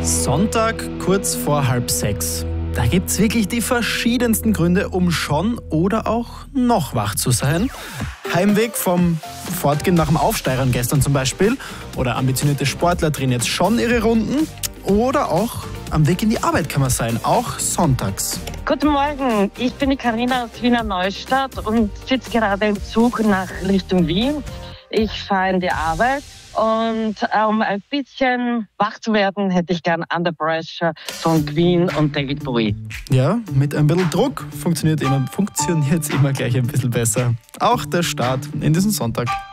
Sonntag kurz vor 5:30. Da gibt's wirklich die verschiedensten Gründe, um schon oder auch noch wach zu sein. Heimweg vom Fortgehen nach dem Aufsteigern gestern zum Beispiel. Oder ambitionierte Sportler drehen jetzt schon ihre Runden. Oder auch am Weg in die Arbeit kann man sein, auch sonntags. Guten Morgen, ich bin die Karina aus Wiener Neustadt und sitze gerade im Zug nach Richtung Wien. Ich fahre in die Arbeit und um ein bisschen wach zu werden, hätte ich gern Under Pressure von Queen und David Bowie. Ja, mit ein bisschen Druck funktioniert immer gleich ein bisschen besser. Auch der Start in diesen Sonntag.